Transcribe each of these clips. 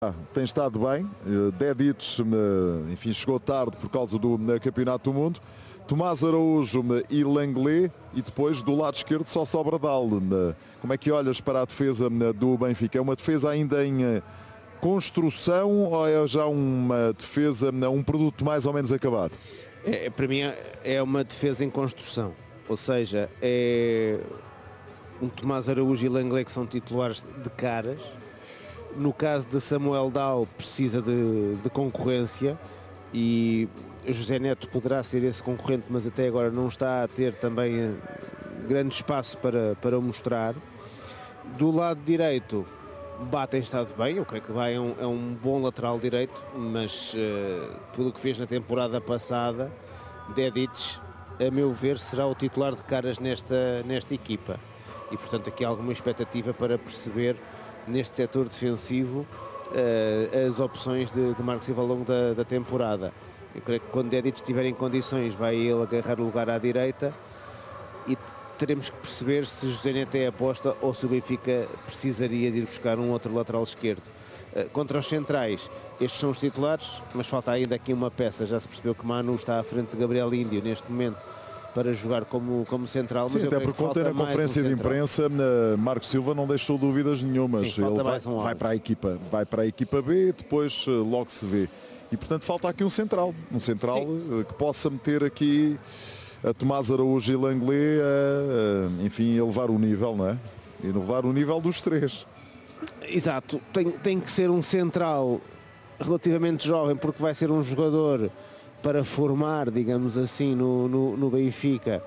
Tem estado bem, Dedić, enfim, chegou tarde por causa do Campeonato do Mundo. Tomás Araújo e Lenglet, e depois do lado esquerdo só sobra Dal. Como é que olhas para a defesa do Benfica? É uma defesa ainda em construção ou é já uma defesa, um produto mais ou menos acabado? Para mim é uma defesa em construção, ou seja, é um Tomás Araújo e Lenglet que são titulares de caras. No caso de Samuel Dal, precisa de concorrência e José Neto poderá ser esse concorrente, mas até agora não está a ter também grande espaço para o mostrar. Do lado direito, Bá tem estado bem, eu creio que Bá é um bom lateral direito, mas pelo que fez na temporada passada, Dedić, a meu ver, será o titular de caras nesta equipa. E portanto aqui há alguma expectativa para perceber neste setor defensivo as opções de Marco Silva ao longo da temporada. Eu creio que quando Dedić estiver em condições vai ele agarrar o lugar à direita e teremos que perceber se José Neto é aposta ou se o Benfica precisaria de ir buscar um outro lateral esquerdo. Contra os centrais, estes são os titulares, mas falta ainda aqui uma peça. Já se percebeu que Manu está à frente de Gabriel Índio neste momento para jogar como central. Sim, mas até porque ontem na conferência de imprensa Marco Silva não deixou dúvidas nenhumas. Sim, ele vai para a equipa B, depois logo se vê. E portanto falta aqui um central que possa meter aqui a Tomás Araújo e Lenglet enfim, elevar o nível, não é? E elevar o nível dos três. Exato, tem que ser um central relativamente jovem, porque vai ser um jogador para formar, digamos assim, no Benfica,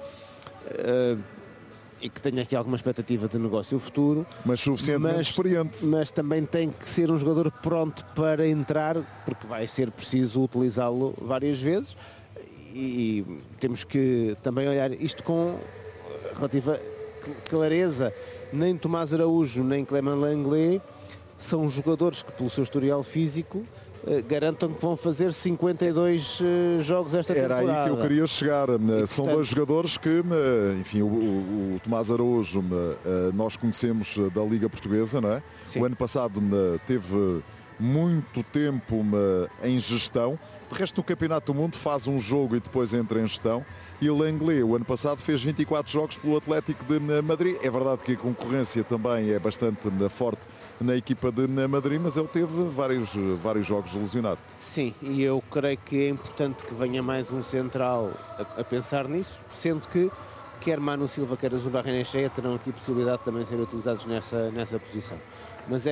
e que tenha aqui alguma expectativa de negócio futuro. Mas suficientemente experiente. Mas também tem que ser um jogador pronto para entrar, porque vai ser preciso utilizá-lo várias vezes, e temos que também olhar isto com relativa clareza. Nem Tomás Araújo, nem Clément Lenglet são jogadores que, pelo seu historial físico, garantam que vão fazer 52 jogos esta temporada. Era aí que eu queria chegar. São dois jogadores que, enfim, o Tomás Araújo nós conhecemos da Liga Portuguesa, não é? Sim. O ano passado teve muito tempo em gestão. De resto, no Campeonato do Mundo faz um jogo e depois entra em gestão. E o Lenglet, o ano passado, fez 24 jogos pelo Atlético de Madrid. É verdade que a concorrência também é bastante forte na equipa de Madrid, mas ele teve vários jogos lesionado. Sim, e eu creio que é importante que venha mais um central a pensar nisso, sendo que quer Manu Silva, quer Azul Barrenechea terão aqui possibilidade de também ser utilizados nessa posição. Mas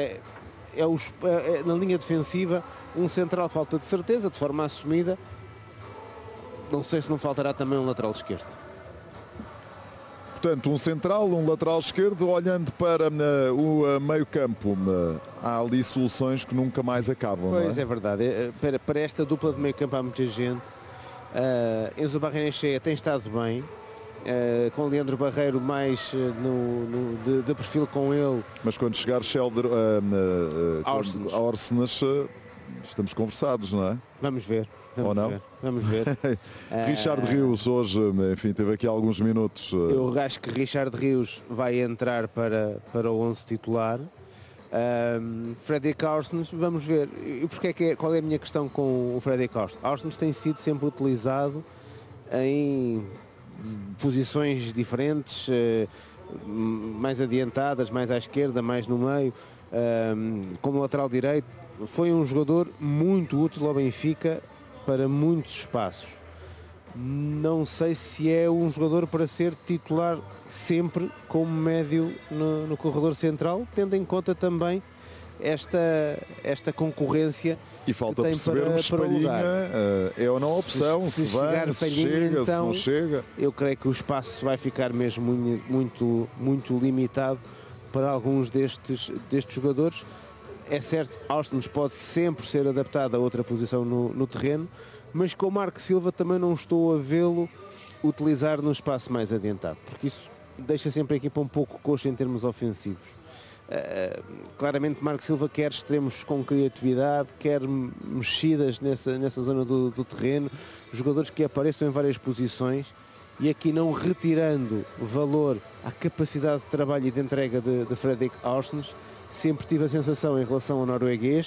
na linha defensiva, um central falta de certeza, de forma assumida. Não sei se não faltará também um lateral esquerdo. Portanto, um central, um lateral esquerdo. Olhando para o meio campo, há ali soluções que nunca mais acabam. Pois não é? É verdade. Para esta dupla de meio campo há muita gente. Enzo Barrenechea tem estado bem, com Leandro Barreiro mais de perfil com ele. Mas quando chegar Shelder a Orsenas, estamos conversados, não é? Vamos ver. Vamos ver. Richard Rios hoje, enfim, teve aqui alguns minutos. Eu acho que Richard Rios vai entrar para o 11 titular. Fredrik Aursnes, vamos ver. E qual é a minha questão com o Fredrik Aursnes? Aursnes tem sido sempre utilizado em posições diferentes, mais adiantadas, mais à esquerda, mais no meio, como lateral direito. Foi um jogador muito útil ao Benfica para muitos espaços. Não sei se é um jogador para ser titular sempre como médio no corredor central, tendo em conta também esta concorrência. E falta percebermos se Palhinha é ou não a opção, se chega, então, se não chega. Eu creio que o espaço vai ficar mesmo muito, muito limitado para alguns destes jogadores. É certo, Aursnes pode sempre ser adaptado a outra posição no terreno, mas com o Marco Silva também não estou a vê-lo utilizar no espaço mais adiantado, porque isso deixa sempre a equipa um pouco coxa em termos ofensivos. Claramente Marco Silva quer extremos com criatividade, quer mexidas nessa zona do terreno, jogadores que apareçam em várias posições, e aqui não retirando valor à capacidade de trabalho e de entrega de Fredrik Aursnes. Sempre tive a sensação em relação ao norueguês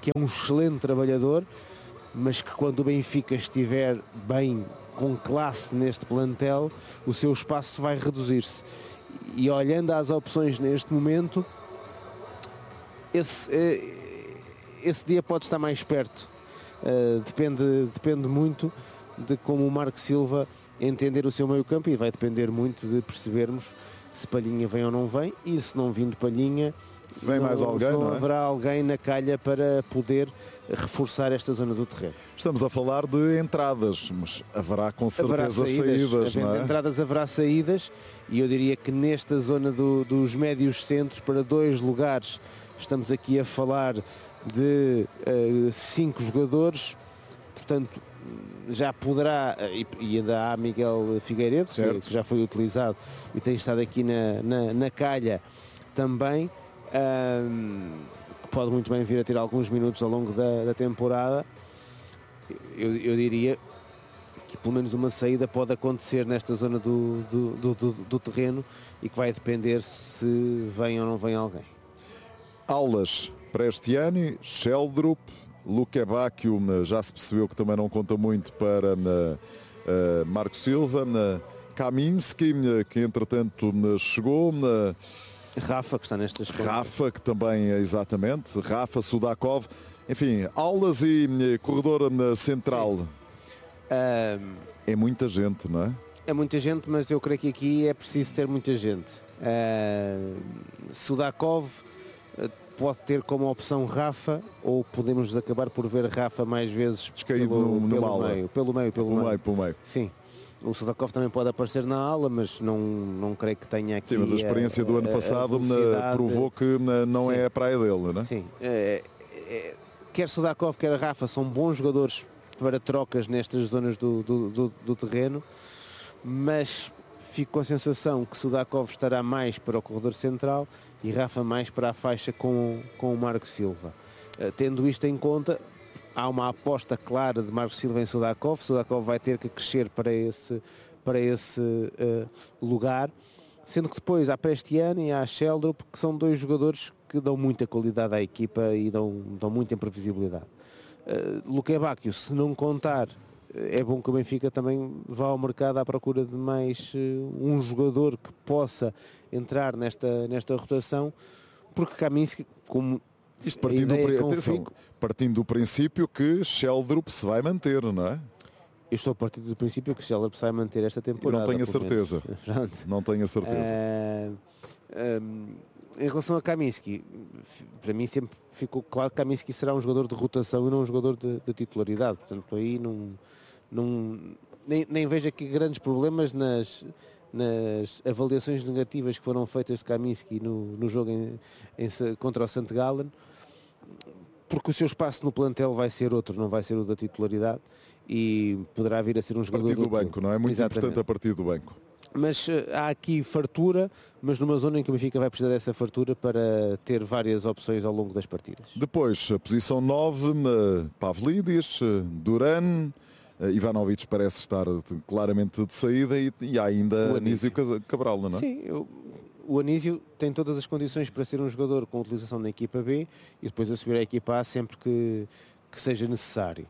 que é um excelente trabalhador, mas que quando o Benfica estiver bem, com classe neste plantel, o seu espaço vai reduzir-se. E olhando às opções neste momento, esse dia pode estar mais perto. Depende muito de como o Marco Silva entender o seu meio-campo, e vai depender muito de percebermos se Palhinha vem ou não vem, e se não vindo Palhinha, se vem mais alguém, não não é? haverá alguém na calha para poder reforçar esta zona do terreno. Estamos a falar de entradas, mas haverá com certeza saídas, não é? Entradas, haverá saídas, e eu diria que nesta zona dos médios centros, para 2 lugares, estamos aqui a falar de 5 jogadores, portanto já poderá, e ainda há Miguel Figueiredo, que já foi utilizado e tem estado aqui na calha também, que pode muito bem vir a ter alguns minutos ao longo da temporada. Eu diria que pelo menos uma saída pode acontecer nesta zona do terreno, e que vai depender se vem ou não vem alguém. Aulas para este ano, Sheldrup, Luque Bacchio, já se percebeu que também não conta muito para Marco Silva, Kaminski, que entretanto chegou, Rafa, que está nestas contas. Rafa, que também é exatamente, Rafa, Sudakov, enfim, Aulas e corredor central. É muita gente, não é? É muita gente, mas eu creio que aqui é preciso ter muita gente. Sudakov pode ter como opção Rafa, ou podemos acabar por ver Rafa mais vezes descaído pelo meio. Sim. O Sudakov também pode aparecer na ala, mas não creio que tenha aqui. Sim, mas a experiência do ano passado provou que não é a praia dele, não é? Sim. Quer Sudakov, quer Rafa, são bons jogadores para trocas nestas zonas do terreno, mas fico com a sensação que Sudakov estará mais para o corredor central e Rafa mais para a faixa com o Marco Silva. Tendo isto em conta, há uma aposta clara de Marco Silva em Sudakov. Sudakov vai ter que crescer para esse lugar, sendo que depois há Prestiano e há Sheldrup, que são 2 jogadores que dão muita qualidade à equipa e dão muita imprevisibilidade. Luque Bacchio, se não contar, é bom que o Benfica também vá ao mercado à procura de mais um jogador que possa entrar nesta rotação, porque Kaminski, como isto partindo do princípio que Sheldrup se vai manter, não é? Eu estou a partir do princípio que Sheldrup se vai manter esta temporada. Não tenho a certeza. Não tenho a certeza. Em relação a Kaminski, para mim sempre ficou claro que Kaminski será um jogador de rotação e não um jogador de titularidade. Portanto, aí nem vejo aqui grandes problemas nas avaliações negativas que foram feitas de Kaminski no jogo contra o St. Gallen, porque o seu espaço no plantel vai ser outro, não vai ser o da titularidade, e poderá vir a ser um jogador... A partir do banco, não é? Muito importante a partir do banco. Mas há aqui fartura, mas numa zona em que o Benfica vai precisar dessa fartura para ter várias opções ao longo das partidas. Depois, a posição 9, Pavlidis, Duran, Ivanovic parece estar claramente de saída, e há ainda Anísio Cabral, não é? Sim, o Anísio tem todas as condições para ser um jogador com utilização na equipa B e depois a subir à equipa A sempre que seja necessário.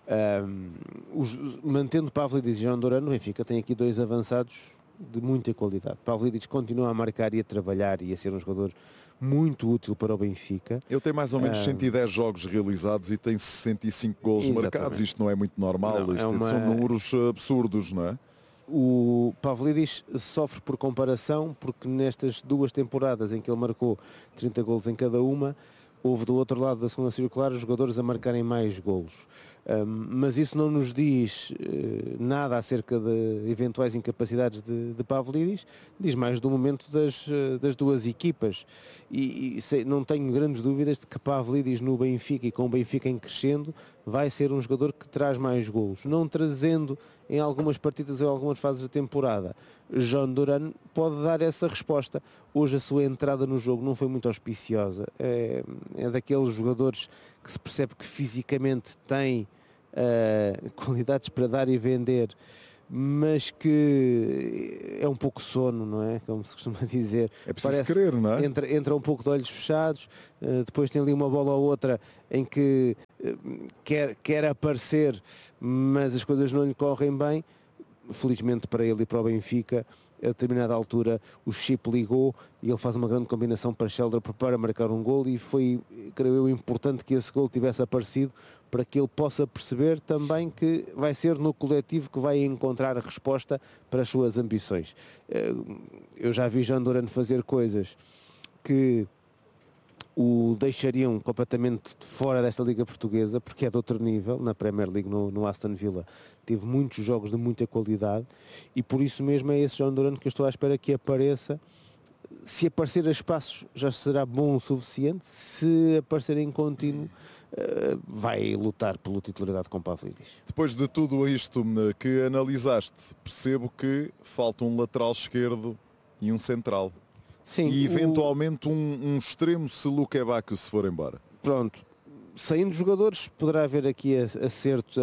Mantendo Pavlidis e João Duran, o Benfica tem aqui 2 avançados de muita qualidade. Pavlidis continua a marcar e a trabalhar e a ser um jogador muito útil para o Benfica. Ele tem mais ou menos 110 jogos realizados e tem 65 golos marcados. Isto não é muito normal, são números absurdos, não é? O Pavlidis sofre por comparação, porque nestas 2 temporadas em que ele marcou 30 golos em cada uma, houve do outro lado da segunda circular os jogadores a marcarem mais golos. Mas isso não nos diz nada acerca de eventuais incapacidades de Pavlidis, diz mais do momento das 2 equipas. E não tenho grandes dúvidas de que Pavlidis no Benfica, e com o Benfica em crescendo, vai ser um jogador que traz mais golos. Não trazendo em algumas partidas ou algumas fases da temporada, João Duran pode dar essa resposta. Hoje a sua entrada no jogo não foi muito auspiciosa. É daqueles jogadores que se percebe que fisicamente tem qualidades para dar e vender, mas que é um pouco sono, não é? Como se costuma dizer. É preciso querer, não é? Entra um pouco de olhos fechados, depois tem ali uma bola ou outra em que quer aparecer, mas as coisas não lhe correm bem. Felizmente para ele e para o Benfica, a determinada altura o chip ligou e ele faz uma grande combinação para Shelder para marcar um gol, e foi, creio eu, importante que esse gol tivesse aparecido para que ele possa perceber também que vai ser no coletivo que vai encontrar a resposta para as suas ambições. Eu já vi Jean Duran fazer coisas que o deixariam completamente fora desta Liga Portuguesa, porque é de outro nível. Na Premier League, no Aston Villa, teve muitos jogos de muita qualidade, e por isso mesmo é esse João Durante que eu estou à espera que apareça. Se aparecer a espaços já será bom o suficiente, se aparecer em contínuo vai lutar pela titularidade com Pavlidis. Depois de tudo isto que analisaste, percebo que falta um lateral esquerdo e um central. Sim, e eventualmente um extremo se Luquebaco se for embora. Pronto, saindo jogadores, poderá haver aqui acertos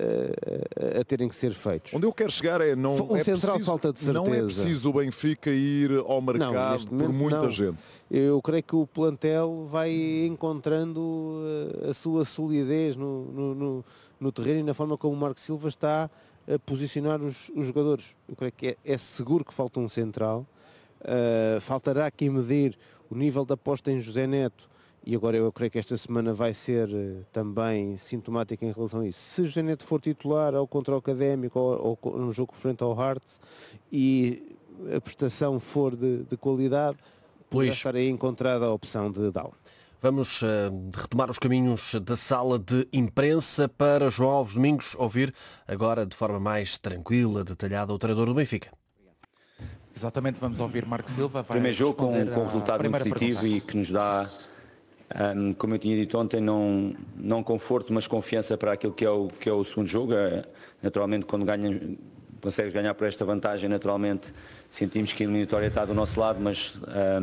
a terem que ser feitos. Onde eu quero chegar é não um é central preciso, falta de certeza. Não é preciso o Benfica ir ao mercado por muita gente. Eu creio que o plantel vai encontrando a sua solidez no terreno e na forma como o Marco Silva está a posicionar os jogadores. Eu creio que é seguro que falta um central. Faltará aqui medir o nível da aposta em José Neto, e agora eu creio que esta semana vai ser também sintomática em relação a isso. Se José Neto for titular ou contra o Académico ou no jogo frente ao Hearts e a prestação for de qualidade, poderá estar aí encontrada a opção de Dal. Vamos retomar os caminhos da sala de imprensa para João Alves Domingos ouvir agora de forma mais tranquila, detalhada, o treinador do Benfica. Exatamente, vamos ouvir Marco Silva. Primeiro jogo com um resultado muito positivo pergunta. E que nos dá, como eu tinha dito ontem, não conforto, mas confiança para aquilo que é o segundo jogo. Naturalmente, quando consegues ganhar por esta vantagem, naturalmente sentimos que a eliminatória está do nosso lado, mas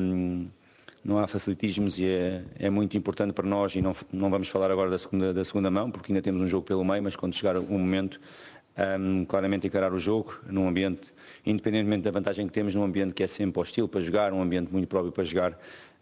não há facilitismos e é muito importante para nós, e não vamos falar agora da segunda mão, porque ainda temos um jogo pelo meio, mas quando chegar o momento, claramente encarar o jogo num ambiente, independentemente da vantagem que temos, num ambiente que é sempre hostil para jogar, um ambiente muito próprio para jogar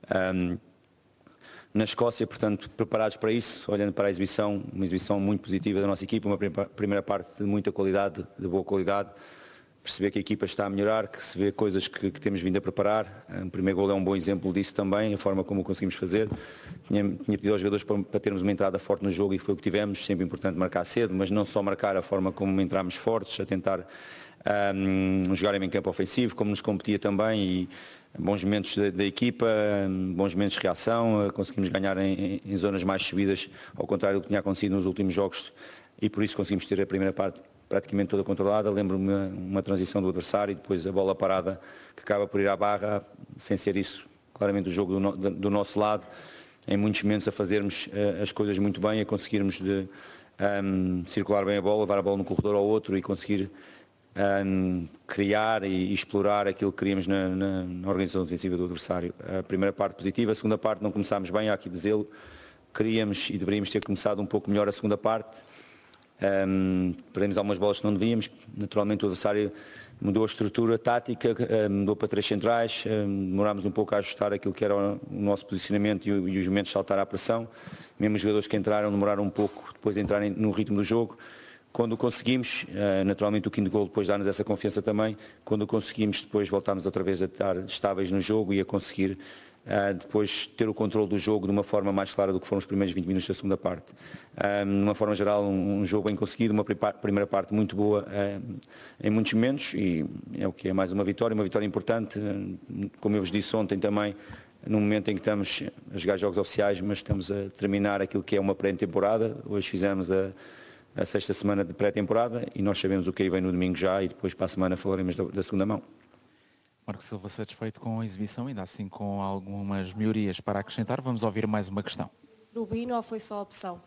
na Escócia, portanto preparados para isso, olhando para a exibição, uma exibição muito positiva da nossa equipa, uma primeira parte de muita qualidade, de boa qualidade, perceber que a equipa está a melhorar, que se vê coisas que temos vindo a preparar. O primeiro gol é um bom exemplo disso também, a forma como o conseguimos fazer. Tinha pedido aos jogadores para termos uma entrada forte no jogo e foi o que tivemos, sempre importante marcar cedo, mas não só marcar, a forma como entramos fortes, a tentar jogar em campo ofensivo, como nos competia também, e bons momentos da equipa, bons momentos de reação, conseguimos ganhar em zonas mais subidas, ao contrário do que tinha acontecido nos últimos jogos, e por isso conseguimos ter a primeira parte praticamente toda controlada. Lembro-me uma transição do adversário e depois a bola parada que acaba por ir à barra, sem ser isso claramente o jogo do nosso lado, em muitos momentos a fazermos as coisas muito bem, a conseguirmos circular bem a bola, levar a bola num corredor ao outro e conseguir criar e explorar aquilo que queríamos na organização defensiva do adversário. A primeira parte positiva, a segunda parte não começámos bem, há aqui dizê-lo, queríamos e deveríamos ter começado um pouco melhor a segunda parte. Perdemos algumas bolas que não devíamos, naturalmente o adversário mudou a estrutura tática, mudou para 3 centrais, demorámos um pouco a ajustar aquilo que era o nosso posicionamento e os momentos de saltar à pressão, mesmo os jogadores que entraram demoraram um pouco depois de entrarem no ritmo do jogo. Quando o conseguimos, naturalmente o quinto gol depois dá-nos essa confiança também, quando o conseguimos depois voltámos outra vez a estar estáveis no jogo e a conseguir depois ter o controle do jogo de uma forma mais clara do que foram os primeiros 20 minutos da segunda parte. De uma forma geral, um jogo bem conseguido, uma primeira parte muito boa em muitos momentos, e é o que é mais uma vitória importante, como eu vos disse ontem também, no momento em que estamos a jogar jogos oficiais, mas estamos a terminar aquilo que é uma pré-temporada. Hoje fizemos a 6ª semana de pré-temporada e nós sabemos o que aí vem no domingo já, e depois para a semana falaremos da segunda mão. Marco Silva satisfeito com a exibição, ainda assim com algumas melhorias para acrescentar. Vamos ouvir mais uma questão. Rubino, ou foi só opção?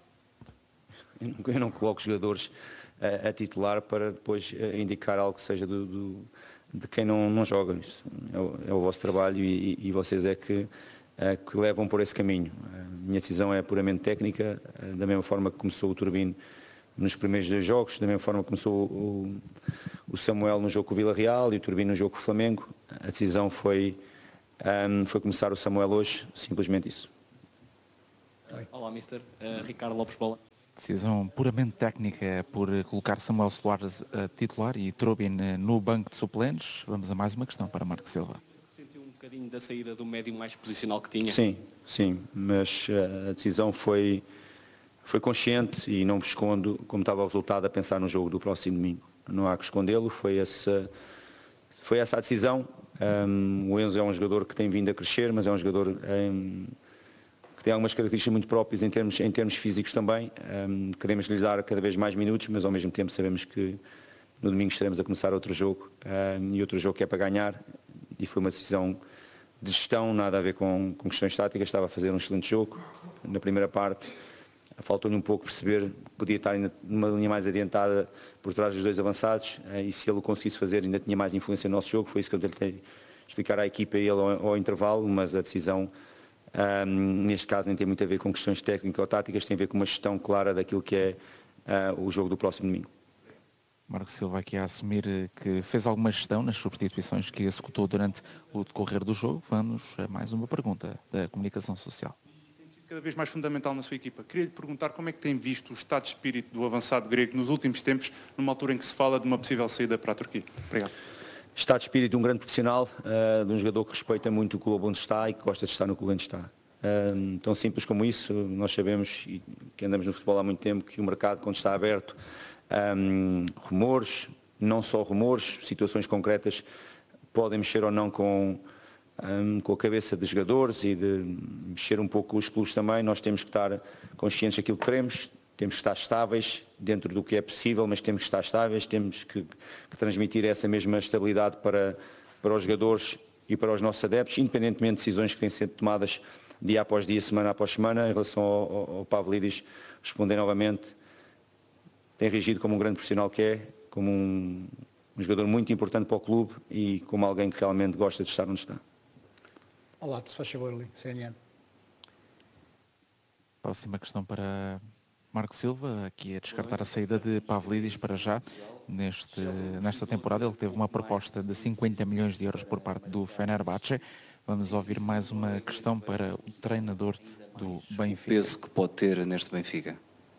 Eu não coloco jogadores a titular para depois indicar algo que seja de quem não joga. Isso é o vosso trabalho e vocês é que levam por esse caminho. A minha decisão é puramente técnica, da mesma forma que começou o Turbino nos primeiros 2 jogos, da mesma forma que começou o Samuel no jogo com o Vila Real e o Turbino no jogo com o Flamengo. A decisão foi começar o Samuel hoje, simplesmente isso. Olá, Mister. Ricardo Lopes Bola. Decisão puramente técnica por colocar Samuel Soares a titular e Trubin no banco de suplentes. Vamos a mais uma questão para Marco Silva. Sentiu um bocadinho da saída do médio mais posicional que tinha? Sim, mas a decisão foi consciente e não me escondo, como estava o resultado, a pensar no jogo do próximo domingo. Não há que escondê-lo, foi essa a decisão. O Enzo é um jogador que tem vindo a crescer, mas é um jogador que tem algumas características muito próprias em termos físicos também. Queremos lhes dar cada vez mais minutos, mas ao mesmo tempo sabemos que no domingo estaremos a começar outro jogo, e outro jogo que é para ganhar, e foi uma decisão de gestão, nada a ver com questões táticas. Estava a fazer um excelente jogo. Na primeira parte faltou-lhe um pouco perceber que podia estar ainda numa linha mais adiantada por trás dos dois avançados, e se ele o conseguisse fazer ainda tinha mais influência no nosso jogo. Foi isso que eu tentei explicar à equipa e ele ao intervalo, mas a decisão neste caso nem tem muito a ver com questões técnicas ou táticas, tem a ver com uma gestão clara daquilo que é o jogo do próximo domingo. Marco Silva aqui a assumir que fez alguma gestão nas substituições que executou durante o decorrer do jogo. Vamos a mais uma pergunta da comunicação social. Tem sido cada vez mais fundamental na sua equipa. Queria-lhe perguntar como é que tem visto o estado de espírito do avançado grego nos últimos tempos, numa altura em que se fala de uma possível saída para a Turquia. Obrigado. Estado de espírito de um grande profissional, de um jogador que respeita muito o clube onde está e que gosta de estar no clube onde está. Tão simples como isso. Nós sabemos, e que andamos no futebol há muito tempo, que o mercado, quando está aberto, rumores, não só rumores, situações concretas podem mexer ou não com a cabeça de jogadores e de mexer um pouco os clubes também. Nós temos que estar conscientes daquilo que queremos, temos que estar estáveis dentro do que é possível, mas temos que estar estáveis, temos que transmitir essa mesma estabilidade para os jogadores e para os nossos adeptos, independentemente de decisões que têm sido tomadas dia após dia, semana após semana. Em relação ao Pavlidis, responder novamente, tem reagido como um grande profissional que é, como um jogador muito importante para o clube e como alguém que realmente gosta de estar onde está. Olá, se faz favor ali, CNN. Próxima questão para Marco Silva, aqui a descartar a saída de Pavlidis para já. Nesta temporada ele teve uma proposta de 50 milhões de euros por parte do Fenerbahçe. Vamos ouvir mais uma questão para o treinador do Benfica. O peso que pode ter neste Benfica?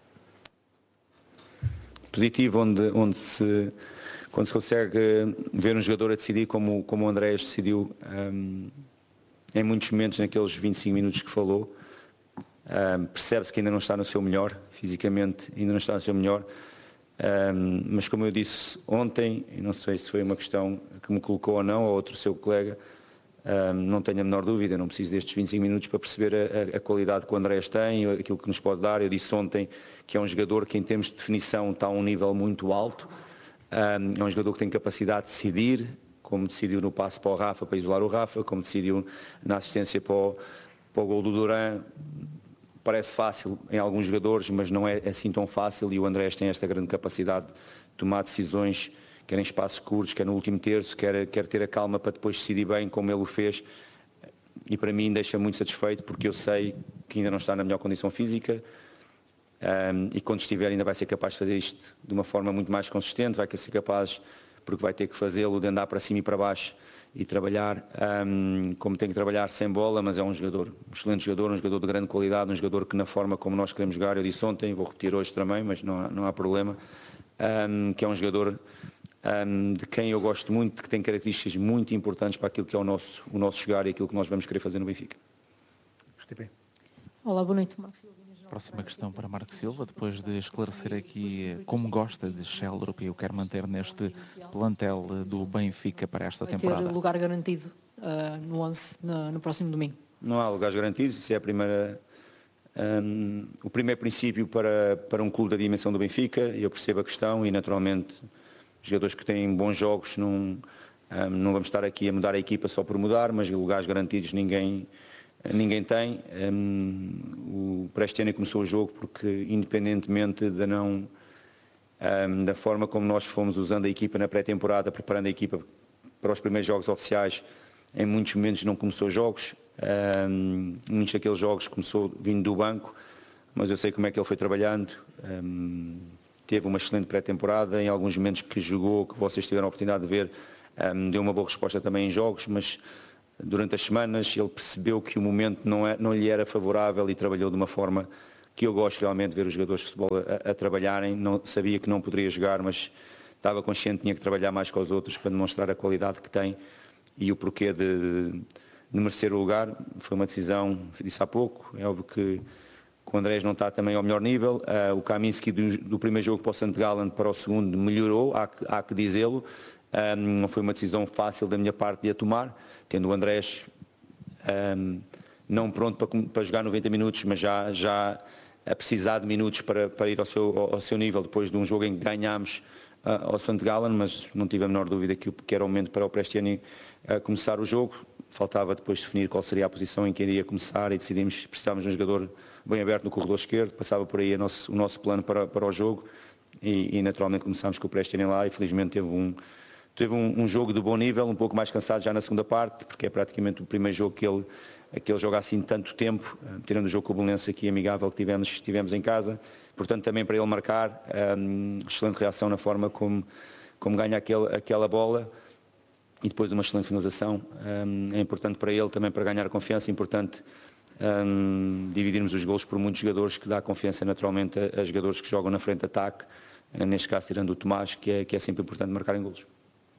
Positivo, quando se consegue ver um jogador a decidir como o Andrés decidiu, em muitos momentos, naqueles 25 minutos que falou, percebe-se que ainda não está no seu melhor, fisicamente ainda não está no seu melhor, mas como eu disse ontem, e não sei se foi uma questão que me colocou ou não, ou outro seu colega, não tenho a menor dúvida, não preciso destes 25 minutos para perceber a qualidade que o Andrés tem, aquilo que nos pode dar. Eu disse ontem que é um jogador que em termos de definição está a um nível muito alto, é um jogador que tem capacidade de decidir, como decidiu no passe para o Rafa, para isolar o Rafa, como decidiu na assistência para o gol do Duran. Parece fácil em alguns jogadores, mas não é assim tão fácil, e o Andrés tem esta grande capacidade de tomar decisões, quer em espaços curtos, quer no último terço, quer ter a calma para depois decidir bem, como ele o fez, e para mim deixa muito satisfeito, porque eu sei que ainda não está na melhor condição física, e quando estiver ainda vai ser capaz de fazer isto de uma forma muito mais consistente, vai ser capaz, porque vai ter que fazê-lo de andar para cima e para baixo e trabalhar como tem que trabalhar sem bola, mas é um jogador, um excelente jogador, um jogador de grande qualidade, um jogador que na forma como nós queremos jogar, eu disse ontem, vou repetir hoje também, mas não há problema, que é um jogador de quem eu gosto muito, que tem características muito importantes para aquilo que é o nosso jogar e aquilo que nós vamos querer fazer no Benfica. Olá, boa noite, Marco Silva. Próxima questão para Marco Silva, depois de esclarecer aqui como gosta de Sheldrup e o quer manter neste plantel do Benfica para esta temporada. Vai ter lugar garantido no 11 no próximo domingo? Não há lugares garantidos, isso é o primeiro princípio para um clube da dimensão do Benfica. Eu percebo a questão e naturalmente jogadores que têm bons jogos, não vamos estar aqui a mudar a equipa só por mudar, mas lugares garantidos ninguém tem. Para este ano começou o jogo porque, independentemente da forma como nós fomos usando a equipa na pré-temporada, preparando a equipa para os primeiros jogos oficiais, em muitos momentos não começou jogos, muitos daqueles jogos começou vindo do banco, mas eu sei como é que ele foi trabalhando. teve uma excelente pré-temporada, em alguns momentos que jogou, que vocês tiveram a oportunidade de ver, deu uma boa resposta também em jogos, mas durante as semanas ele percebeu que o momento não lhe era favorável e trabalhou de uma forma que eu gosto realmente de ver os jogadores de futebol a trabalharem. Sabia que não poderia jogar, mas estava consciente que tinha que trabalhar mais com os outros para demonstrar a qualidade que tem e o porquê de merecer o lugar. Foi uma decisão, disse há pouco, é óbvio que o Andrés não está também ao melhor nível. O Kaminski do primeiro jogo para o St. Gallen para o segundo melhorou, há que dizê-lo. Não foi uma decisão fácil da minha parte de a tomar, tendo o Andrés não pronto para jogar 90 minutos, mas já a precisar de minutos para ir ao seu nível, depois de um jogo em que ganhámos ao St. Gallen, mas não tive a menor dúvida que era o momento para o Prestiani começar o jogo. Faltava depois definir qual seria a posição em que iria começar e decidimos que precisávamos de um jogador bem aberto no corredor esquerdo. Passava por aí o nosso plano para o jogo e naturalmente começámos com o Prestiani lá e felizmente teve um jogo de bom nível, um pouco mais cansado já na segunda parte, porque é praticamente o primeiro jogo que ele joga assim tanto tempo, tirando o jogo com o Belenenses aqui amigável que tivemos em casa. Portanto, também para ele marcar, excelente reação na forma como ganha aquela bola e depois uma excelente finalização. É importante para ele também para ganhar confiança, é importante dividirmos os golos por muitos jogadores, que dá confiança naturalmente a jogadores que jogam na frente de ataque, neste caso tirando o Tomás, que é sempre importante marcar em golos.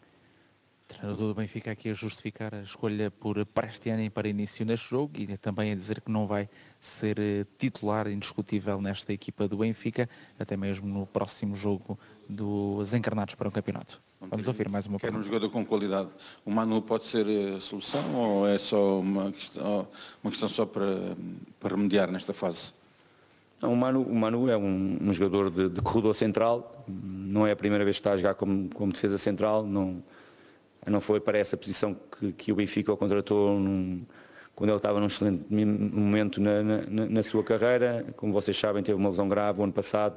O treinador do Benfica aqui a justificar a escolha por Prestiani para início neste jogo e também a dizer que não vai ser titular indiscutível nesta equipa do Benfica, até mesmo no próximo jogo dos encarnados para o campeonato. Vamos ouvir mais uma pergunta. Quer um jogador com qualidade. O Manu pode ser a solução ou é só uma questão só para remediar nesta fase? Não, o Manu é um jogador de corredor central, não é a primeira vez que está a jogar como defesa central, não foi para essa posição que o Benfica o contratou quando ele estava num excelente momento na sua carreira. Como vocês sabem, teve uma lesão grave o ano passado.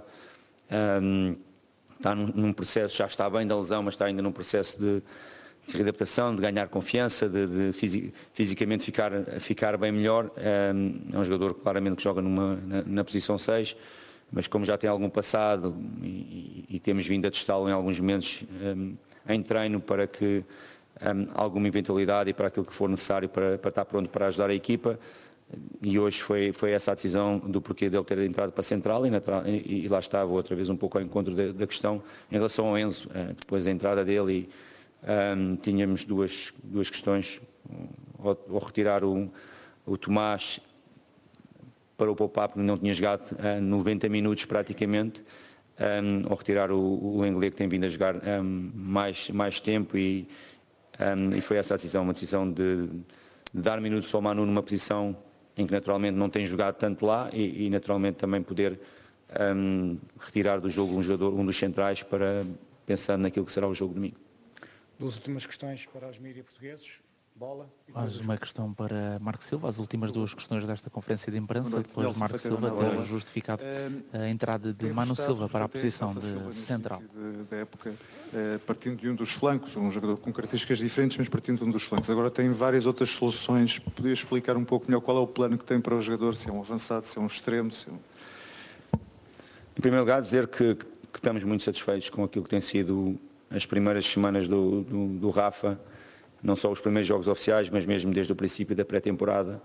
Está num processo, já está bem da lesão, mas está ainda num processo de readaptação, de ganhar confiança, de fisicamente ficar bem melhor. É um jogador claramente que joga na posição 6, mas como já tem algum passado e temos vindo a testá-lo em alguns momentos em treino para que alguma eventualidade e para aquilo que for necessário para estar pronto para ajudar a equipa, e hoje foi essa a decisão do porquê dele ter entrado para a central e lá estava outra vez um pouco ao encontro da questão em relação ao Enzo, depois da entrada dele tínhamos duas questões, ao retirar o Tomás para o poupar, porque não tinha jogado 90 minutos praticamente, ao retirar o Lenglet, que tem vindo a jogar mais tempo e foi essa a decisão, uma decisão de dar minutos ao Manu numa posição em que naturalmente não tem jogado tanto lá e naturalmente também poder retirar do jogo um dos centrais para pensar naquilo que será o jogo de domingo. Duas últimas questões para os mídias portugueses. Bola. Mais uma questão para Marco Silva, as últimas duas questões desta conferência de imprensa, depois de Marco Silva ter justificado a entrada de Manu Silva para a posição de central. Da época, partindo de um dos flancos, um jogador com características diferentes, mas partindo de um dos flancos. Agora tem várias outras soluções. Podia explicar um pouco melhor qual é o plano que tem para o jogador, se é um avançado, se é um extremo? Em primeiro lugar, dizer que estamos muito satisfeitos com aquilo que tem sido as primeiras semanas do Rafa, não só os primeiros jogos oficiais, mas mesmo desde o princípio da pré-temporada.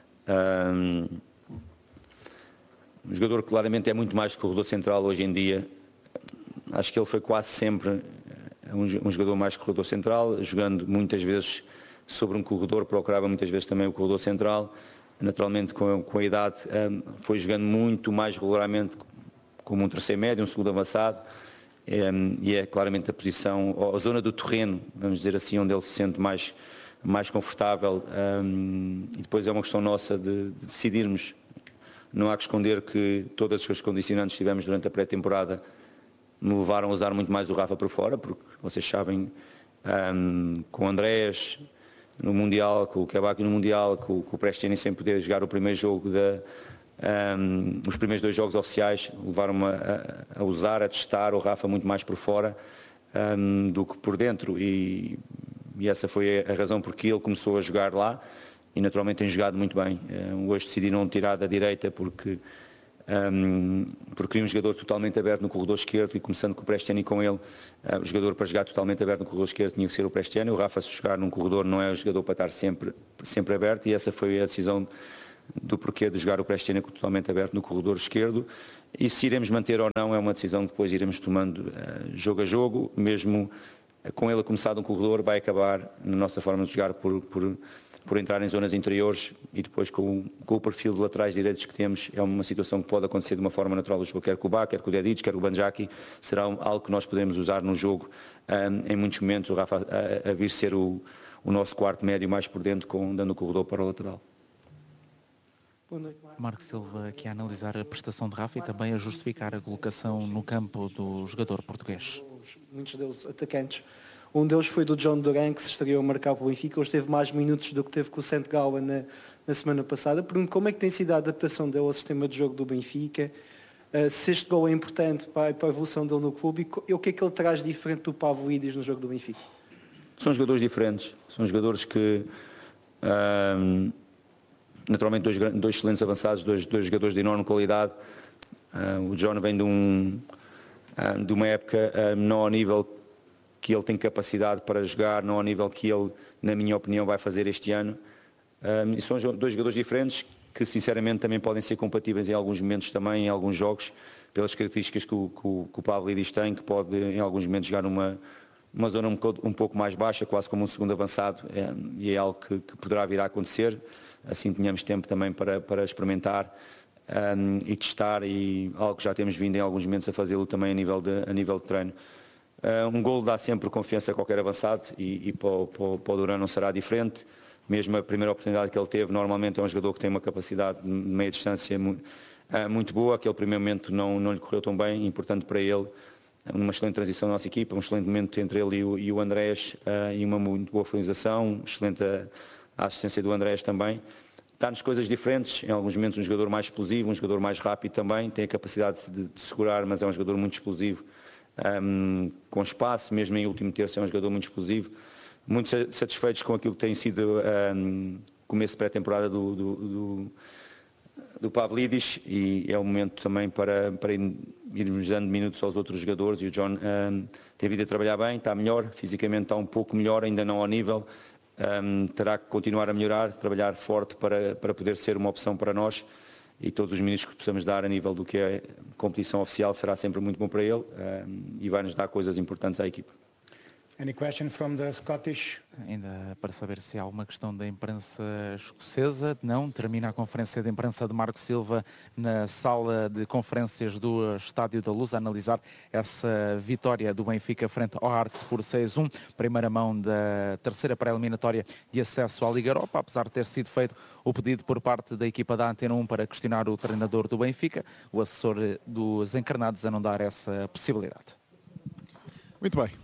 Um jogador que claramente é muito mais que corredor central hoje em dia. Acho que ele foi quase sempre um jogador mais que corredor central, jogando muitas vezes sobre um corredor, procurava muitas vezes também o corredor central. Naturalmente, com a idade, foi jogando muito mais regularmente como um terceiro médio, um segundo avançado. E é claramente a posição, a zona do terreno, vamos dizer assim, onde ele se sente mais confortável, e depois é uma questão nossa de decidirmos. Não há que esconder que todas as condicionantes que tivemos durante a pré-temporada me levaram a usar muito mais o Rafa por fora, porque vocês sabem, com o Andrés no Mundial, com o Kabak no Mundial, com o Prestiani sem poder jogar o primeiro jogo os primeiros 2 jogos oficiais levaram-me a usar, a testar o Rafa muito mais por fora do que por dentro e essa foi a razão porque ele começou a jogar lá e naturalmente tem jogado muito bem. Hoje decidi não tirar da direita porque porque queria um jogador totalmente aberto no corredor esquerdo, e começando com o Prestiani com ele, o jogador para jogar totalmente aberto no corredor esquerdo tinha que ser o Prestiani. O Rafa, se jogar num corredor, não é o jogador para estar sempre aberto, e essa foi a decisão do porquê de jogar o Prestiani totalmente aberto no corredor esquerdo. E se iremos manter ou não é uma decisão que depois iremos tomando jogo a jogo. Mesmo com ele a começar no corredor, vai acabar na nossa forma de jogar por entrar em zonas interiores, e depois com o perfil de laterais direitos que temos, é uma situação que pode acontecer de uma forma natural do jogo, quer com o Bá, quer com o Dedic, quer com o Banjaki. Será algo que nós podemos usar no jogo em muitos momentos, o Rafa a vir ser o nosso quarto médio mais por dentro, dando o corredor para o lateral. Marco Silva aqui a analisar a prestação de Rafa e também a justificar a colocação no campo do jogador português. Muitos deles atacantes. Um deles foi do John Duran, que se estreou a marcar para o Benfica. Hoje teve mais minutos do que teve com o St. Gallen na semana passada. Pergunto como é que tem sido a adaptação dele ao sistema de jogo do Benfica, se este gol é importante para a evolução dele no clube, e o que é que ele traz diferente do Pavlidis no jogo do Benfica? São jogadores diferentes, são jogadores que naturalmente dois excelentes avançados, dois jogadores de enorme qualidade. O John vem de uma época não ao nível que ele tem capacidade para jogar, não ao nível que ele, na minha opinião, vai fazer este ano. E são dois jogadores diferentes que, sinceramente, também podem ser compatíveis em alguns momentos também, em alguns jogos, pelas características que o Pavlidis tem, que pode, em alguns momentos, jogar numa zona um pouco mais baixa, quase como um segundo avançado, e é algo que poderá vir a acontecer. Assim tenhamos tempo também para experimentar e testar, e algo que já temos vindo em alguns momentos a fazê-lo também a nível de treino. Um golo dá sempre confiança a qualquer avançado, e para o Duran não será diferente. Mesmo a primeira oportunidade que ele teve, normalmente é um jogador que tem uma capacidade de meia distância muito boa. Aquele primeiro momento não lhe correu tão bem, importante para ele, uma excelente transição da nossa equipa, um excelente momento entre ele e o Andrés, e uma muito boa finalização, excelente a assistência do Andrés também. Está-nos coisas diferentes, em alguns momentos um jogador mais explosivo, um jogador mais rápido também, tem a capacidade de segurar, mas é um jogador muito explosivo, com espaço, mesmo em último terço é um jogador muito explosivo. Muito satisfeitos com aquilo que tem sido começo de pré-temporada do Pavlidis, e é o momento também para irmos dando minutos aos outros jogadores, e o John tem vindo a trabalhar bem, está melhor, fisicamente está um pouco melhor, ainda não ao nível, terá que continuar a melhorar, trabalhar forte para poder ser uma opção para nós, e todos os minutos que possamos dar a nível do que é competição oficial será sempre muito bom para ele, e vai-nos dar coisas importantes à equipa. Any question from the Scottish? Ainda para saber se há alguma questão da imprensa escocesa. Não, termina a conferência de imprensa de Marco Silva na sala de conferências do Estádio da Luz, a analisar essa vitória do Benfica frente ao Hearts por 6-1, primeira mão da terceira pré-eliminatória de acesso à Liga Europa, apesar de ter sido feito o pedido por parte da equipa da Antena 1 para questionar o treinador do Benfica, o assessor dos encarnados a não dar essa possibilidade. Muito bem.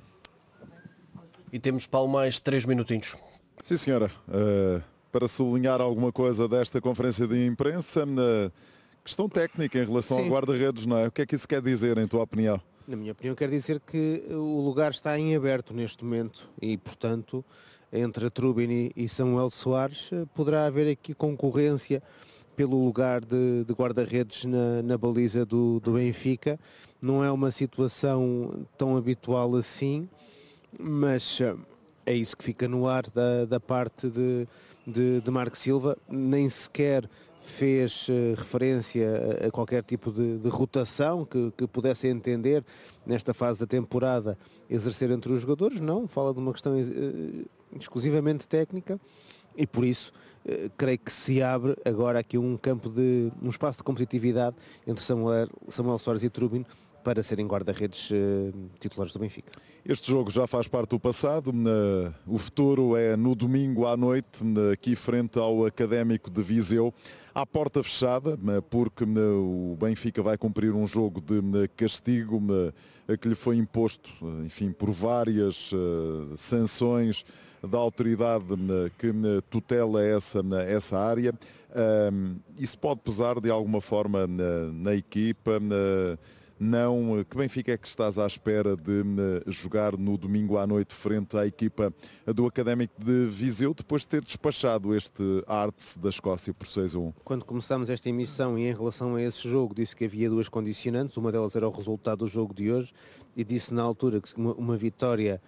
E temos, Paulo, mais 3 minutinhos. Sim, senhora. Para sublinhar alguma coisa desta conferência de imprensa, questão técnica em relação ao guarda-redes, não é? O que é que isso quer dizer, em tua opinião? Na minha opinião, quer dizer que o lugar está em aberto neste momento e, portanto, entre Trubin e Samuel Soares poderá haver aqui concorrência pelo lugar de guarda-redes na baliza do Benfica. Não é uma situação tão habitual assim, mas é isso que fica no ar da parte de Marco Silva. Nem sequer fez referência a qualquer tipo de rotação que pudesse entender nesta fase da temporada exercer entre os jogadores. Não, fala de uma questão exclusivamente técnica, e por isso creio que se abre agora aqui um espaço de competitividade entre Samuel Soares e Trubin para serem guarda-redes titulares do Benfica. Este jogo já faz parte do passado. O futuro é no domingo à noite, aqui frente ao Académico de Viseu, à porta fechada, porque o Benfica vai cumprir um jogo de castigo que lhe foi imposto, enfim, por várias sanções da autoridade que tutela essa área. Isso pode pesar de alguma forma na equipa. não. Que Benfica é que estás à espera de jogar no domingo à noite frente à equipa do Académico de Viseu, depois de ter despachado este Hearts da Escócia por 6-1? Quando começámos esta emissão e em relação a esse jogo disse que havia duas condicionantes, uma delas era o resultado do jogo de hoje, e disse na altura que uma vitória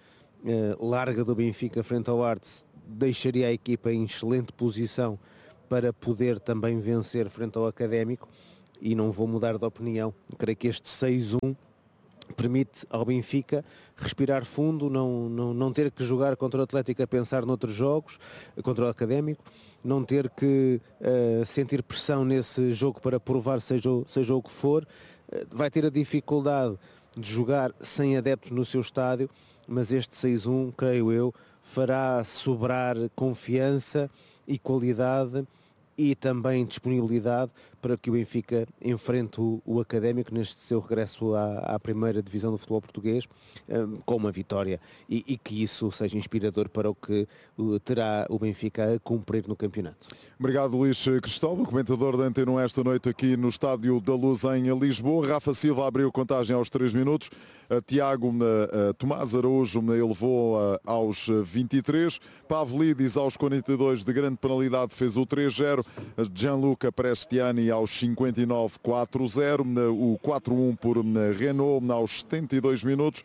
larga do Benfica frente ao Hearts deixaria a equipa em excelente posição para poder também vencer frente ao Académico, e não vou mudar de opinião. Creio que este 6-1 permite ao Benfica respirar fundo, não ter que jogar contra o Atlético a pensar noutros jogos, contra o Académico, não ter que sentir pressão nesse jogo para provar seja o que for. Vai ter a dificuldade de jogar sem adeptos no seu estádio, mas este 6-1, creio eu, fará sobrar confiança e qualidade e também disponibilidade para que o Benfica enfrente o Académico neste seu regresso à primeira divisão do futebol português com uma vitória, e que isso seja inspirador para o que terá o Benfica a cumprir no campeonato. Obrigado, Luís Cristóvão, comentador da Antena 1 esta noite aqui no Estádio da Luz em Lisboa. Rafa Silva abriu contagem aos 3 minutos. Tiago Tomás Araújo elevou aos 23. Pavlidis aos 42 de grande penalidade fez o 3-0. Gianluca Prestiani aos 59, 4-0. O 4-1 por Renault aos 72 minutos.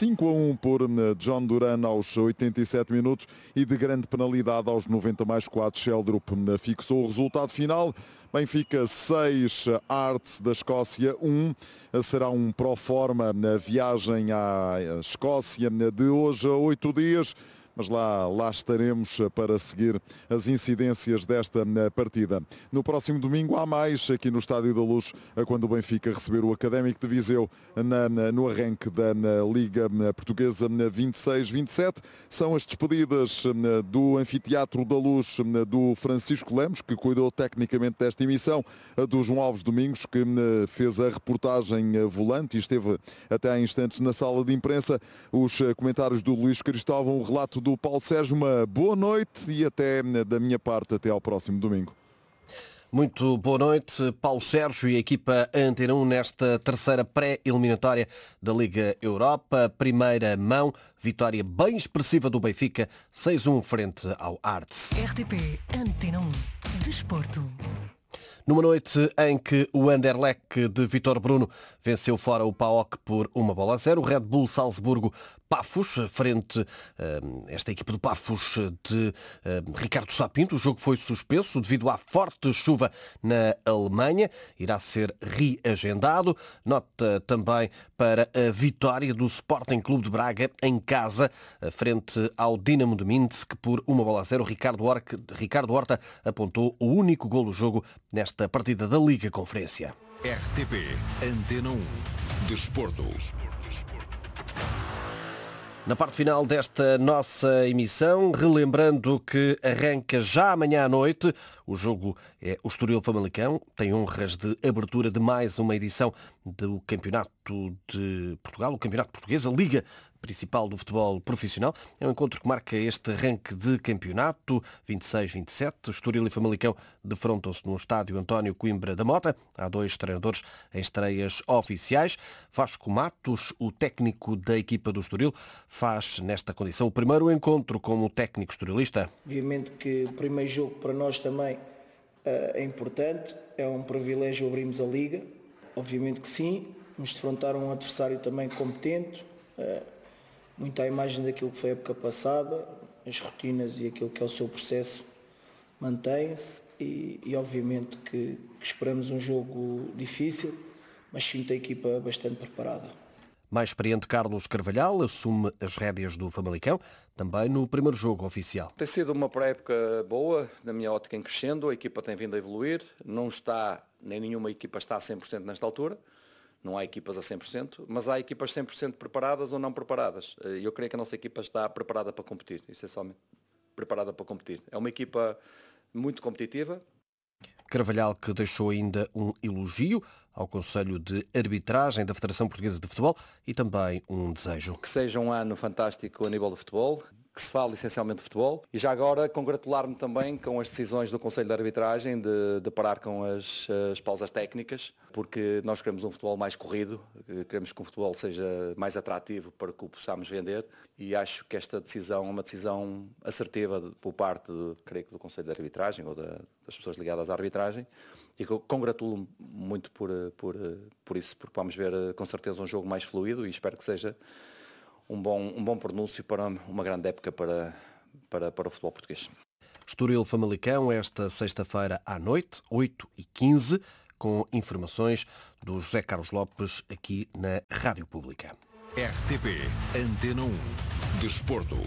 5-1 por John Duran aos 87 minutos e de grande penalidade aos 90+4 Sheldrup fixou o resultado final. Benfica 6, Hearts da Escócia 1. Será um proforma na viagem à Escócia de hoje a 8 dias. Mas lá estaremos para seguir as incidências desta partida. No próximo domingo há mais aqui no Estádio da Luz, quando o Benfica receber o Académico de Viseu no arranque da Liga Portuguesa 26-27. São as despedidas do Anfiteatro da Luz do Francisco Lemos, que cuidou tecnicamente desta emissão, do João Alves Domingos, que fez a reportagem volante e esteve até há instantes na sala de imprensa. Os comentários do Luís Cristóvão, o relato do Paulo Sérgio. Uma boa noite e da minha parte, até ao próximo domingo. Muito boa noite, Paulo Sérgio e a equipa Antena 1 nesta terceira pré-eliminatória da Liga Europa. Primeira mão, vitória bem expressiva do Benfica, 6-1 frente ao Hearts. RTP Antena 1, Desporto. Numa noite em que o Anderlecht de Vítor Bruno venceu fora o PAOK por 1-0, o Red Bull Salzburgo Pafos, frente a esta equipa do Pafos de Ricardo Sapinto. O jogo foi suspenso devido à forte chuva na Alemanha. Irá ser reagendado. Nota também para a vitória do Sporting Clube de Braga em casa, frente ao Dinamo de Minsk por 1-0. Ricardo Horta apontou o único golo do jogo nesta partida da Liga Conferência. RTP Antena 1, Desporto. Na parte final desta nossa emissão, relembrando que arranca já amanhã à noite, o jogo é o Estoril-Famalicão, tem honras de abertura de mais uma edição do Campeonato de Portugal, o Campeonato Português, a Liga Principal do Futebol Profissional. É um encontro que marca este arranque de campeonato, 26-27. Estoril e Famalicão defrontam-se no estádio António Coimbra da Mota. Há 2 treinadores em estreias oficiais. Vasco Matos, o técnico da equipa do Estoril, faz nesta condição o primeiro encontro como técnico estorilista. Obviamente que o primeiro jogo para nós também é importante, é um privilégio abrirmos a Liga, obviamente que sim, vamos defrontar um adversário também competente, muito à imagem daquilo que foi a época passada, as rotinas e aquilo que é o seu processo mantém-se e obviamente que esperamos um jogo difícil, mas sinto a equipa bastante preparada. Mais experiente, Carlos Carvalhal assume as rédeas do Famalicão, também no primeiro jogo oficial. Tem sido uma pré-época boa, na minha ótica em crescendo, a equipa tem vindo a evoluir, nem nenhuma equipa está a 100% nesta altura, não há equipas a 100%, mas há equipas 100% preparadas ou não preparadas. Eu creio que a nossa equipa está preparada para competir, essencialmente preparada para competir. É uma equipa muito competitiva. Carvalhal, que deixou ainda um elogio ao Conselho de Arbitragem da Federação Portuguesa de Futebol e também um desejo. Que seja um ano fantástico a nível de futebol, que se fala essencialmente de futebol. E já agora congratular-me também com as decisões do Conselho de Arbitragem de parar com as pausas técnicas, porque nós queremos um futebol mais corrido, queremos que o futebol seja mais atrativo para que o possamos vender, e acho que esta decisão é uma decisão assertiva por parte, creio que do Conselho de Arbitragem ou das pessoas ligadas à arbitragem, e que eu congratulo muito por isso, porque vamos ver com certeza um jogo mais fluido e espero que seja um bom pronúncio para uma grande época para o futebol português. Estoril-Famalicão, esta sexta-feira à noite, 8h15, com informações do José Carlos Lopes aqui na Rádio Pública. RTP Antena 1 Desporto.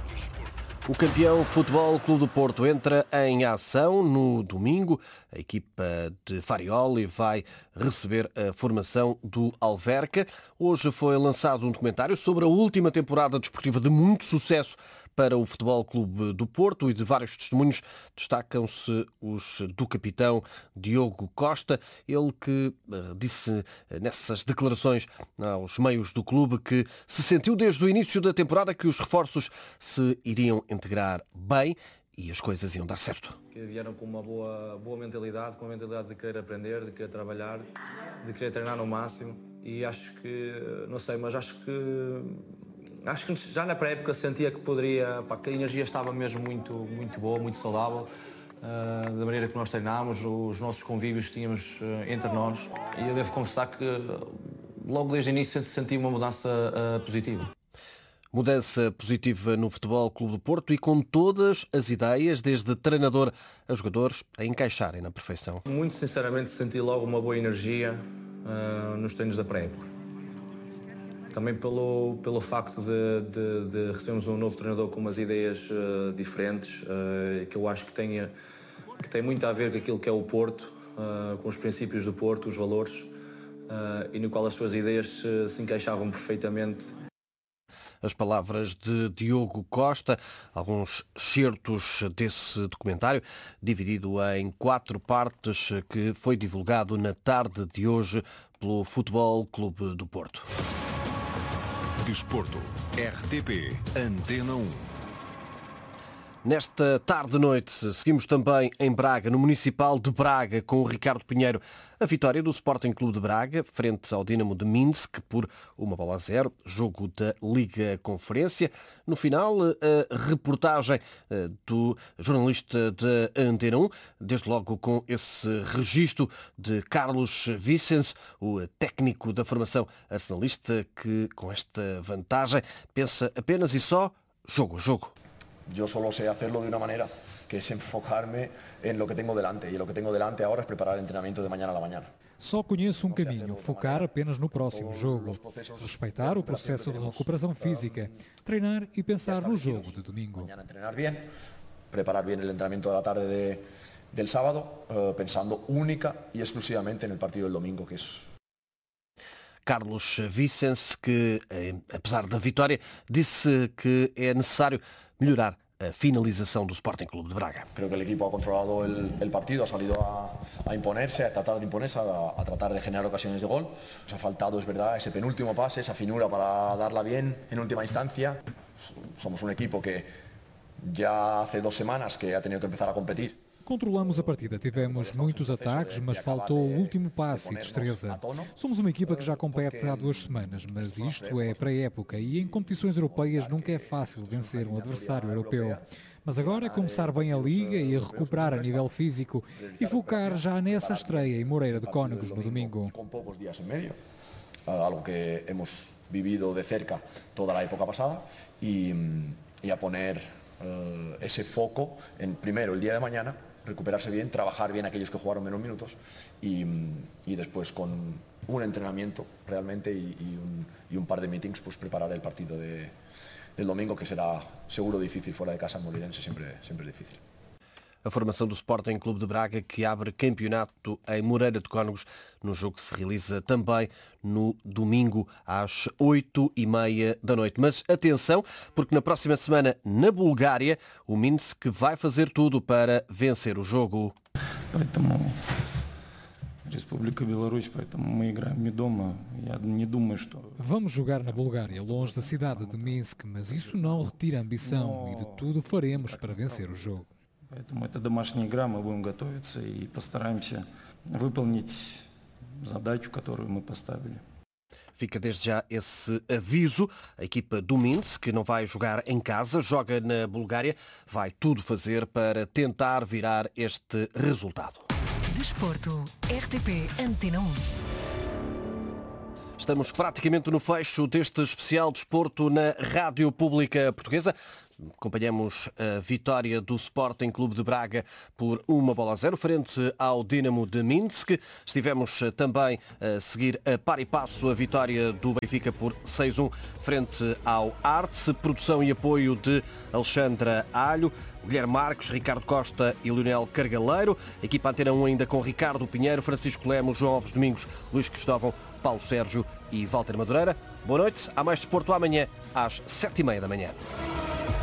O campeão Futebol Clube do Porto entra em ação no domingo. A equipa de Farioli vai receber a formação do Alverca. Hoje foi lançado um documentário sobre a última temporada desportiva de muito sucesso para o Futebol Clube do Porto, e de vários testemunhos destacam-se os do capitão Diogo Costa, ele que disse nessas declarações aos meios do clube que se sentiu desde o início da temporada que os reforços se iriam integrar bem e as coisas iam dar certo. Que vieram com uma boa mentalidade, com a mentalidade de querer aprender, de querer trabalhar, de querer treinar no máximo, e acho que, não sei, mas acho que já na pré-época sentia que que a energia estava mesmo muito boa, muito saudável, da maneira que nós treinámos, os nossos convívios que tínhamos entre nós, e eu devo confessar que logo desde o início senti uma mudança positiva. Mudança positiva no Futebol Clube do Porto, e com todas as ideias, desde treinador a jogadores, a encaixarem na perfeição. Muito sinceramente senti logo uma boa energia nos treinos da pré-época. Também pelo facto de recebermos um novo treinador com umas ideias diferentes, que eu acho que tem muito a ver com aquilo que é o Porto, com os princípios do Porto, os valores, e no qual as suas ideias se encaixavam perfeitamente. As palavras de Diogo Costa, alguns excertos desse documentário, dividido em 4 partes, que foi divulgado na tarde de hoje pelo Futebol Clube do Porto. Desporto, RTP Antena 1. Nesta tarde-noite seguimos também em Braga, no Municipal de Braga, com o Ricardo Pinheiro. A vitória do Sporting Clube de Braga, frente ao Dinamo de Minsk, por 1-0, jogo da Liga Conferência. No final, a reportagem do jornalista da Antena 1, desde logo com esse registro de Carlos Vicens, o técnico da formação arsenalista, que com esta vantagem pensa apenas e só jogo. Yo solo sé hacerlo de una manera, que es enfocarme en lo que tengo delante. Y lo que tengo delante ahora es preparar el entrenamiento de mañana a la mañana. Só conheço um caminho, focar apenas no próximo jogo. Respeitar o processo de recuperação física, treinar e pensar no jogo de domingo. Mañana entrenar bien, preparar bien el entrenamiento de la tarde del sábado, pensando única y exclusivamente en el partido del domingo, que es... Carlos Vicens, que apesar da vitória, disse que é necessário melhorar a finalização do Sporting Clube de Braga. Creo que el equipo ha controlado el partido, ha salido a imponerse, a tratar de imponerse, a tratar de generar ocasiones de gol. Nos ha faltado, es verdad, ese penúltimo pase, esa finura para darla bien en última instancia. Somos un equipo que ya hace 2 semanas que ha tenido que empezar a competir. Controlamos a partida, tivemos muitos ataques, mas faltou o último passe e destreza. Somos uma equipa que já compete há 2 semanas, mas isto é pré-época e em competições europeias nunca é fácil vencer um adversário europeu. Mas agora é começar bem a Liga e a recuperar a nível físico e focar já nessa estreia em Moreira de Cónegos no domingo. Com poucos dias em meio, algo que hemos vivido de cerca toda a época passada, e a poner ese foco en primero el día de mañana, recuperarse bien, trabajar bien aquellos que jugaron menos minutos y después con un entrenamiento realmente y un par de meetings, pues preparar el partido del domingo, que será seguro difícil fuera de casa en Moreirense, siempre es difícil. A formação do Sporting Clube de Braga, que abre campeonato em Moreira de Cónegos, no jogo que se realiza também no domingo às 8h30 da noite. Mas atenção, porque na próxima semana, na Bulgária, o Minsk vai fazer tudo para vencer o jogo. Республика Беларусь, поэтому мы играем не дома. Я не думаю, что... Vamos jogar na Bulgária, longe da cidade de Minsk, mas isso não retira a ambição e de tudo faremos para vencer o jogo. Поэтому это домашняя игра, мы будем готовиться и постараемся выполнить задачу, которую мы поставили. Fica desde já esse aviso. A equipa do Minsk, que não vai jogar em casa, joga na Bulgária, vai tudo fazer para tentar virar este resultado. Desporto, RTP Antena 1. Estamos praticamente no fecho deste especial desporto na Rádio Pública Portuguesa. Acompanhamos a vitória do Sporting Clube de Braga por 1-0 frente ao Dinamo de Minsk. Estivemos também a seguir a par e passo a vitória do Benfica por 6-1 frente ao Arts. Produção e apoio de Alexandra Alho, Guilherme Marcos, Ricardo Costa e Leonel Cargaleiro. Equipa Antena 1 ainda com Ricardo Pinheiro, Francisco Lemos, João Alves Domingos, Luís Cristóvão, Paulo Sérgio e Walter Madureira. Boa noite. Há mais desporto amanhã às 7h30 da manhã.